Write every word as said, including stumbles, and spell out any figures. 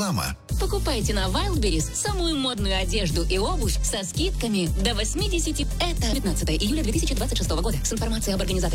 Реклама. Покупайте на Wildberries самую модную одежду и обувь со скидками до восьмидесяти. Это пятнадцатое июля две тысячи двадцать шестого года. С информацией об организаторе